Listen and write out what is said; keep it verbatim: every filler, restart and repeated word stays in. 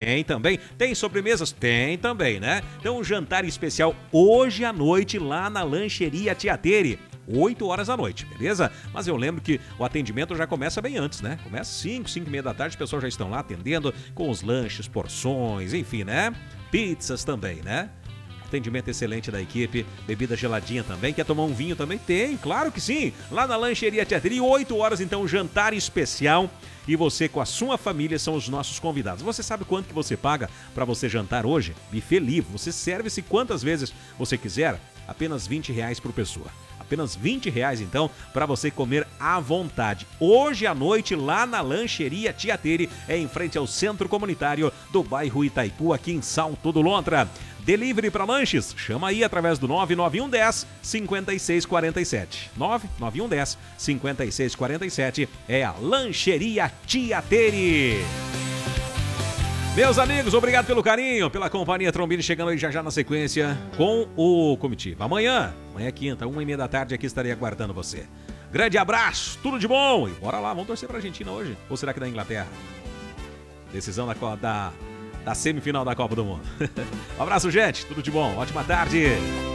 Tem também. Tem sobremesas? Tem também, né? Então, um jantar especial hoje à noite lá na Lancheria Tiateri. oito horas da noite, beleza? Mas eu lembro que o atendimento já começa bem antes, né? Começa cinco, cinco e meia da tarde, os pessoal já estão lá atendendo com os lanches, porções, enfim, né? Pizzas também, né? Atendimento excelente da equipe, bebida geladinha também. Quer tomar um vinho também? Tem, claro que sim. Lá na Lancheria Tiateri, oito horas então, jantar especial. E você com a sua família são os nossos convidados. Você sabe quanto que você paga para você jantar hoje? Buffet livre. Você serve-se quantas vezes você quiser. Apenas vinte reais por pessoa. Apenas vinte reais, então, para você comer à vontade. Hoje à noite, lá na Lancheria Tiateri, é em frente ao Centro Comunitário do bairro Itaipu, aqui em Salto do Lontra. Delivery para lanches? Chama aí através do nove nove um um zero cinco seis quatro sete. nove nove um um zero cinco seis quatro sete é a Lancheria Tiateri. Meus amigos, obrigado pelo carinho, pela companhia. Trombini chegando aí já já na sequência com o Comitiva. Amanhã, amanhã é quinta, uma e meia da tarde, aqui estarei aguardando você. Grande abraço, tudo de bom e bora lá, vamos torcer pra Argentina hoje. Ou será que da Inglaterra? Decisão da, da, da semifinal da Copa do Mundo. Um abraço, gente, tudo de bom, ótima tarde.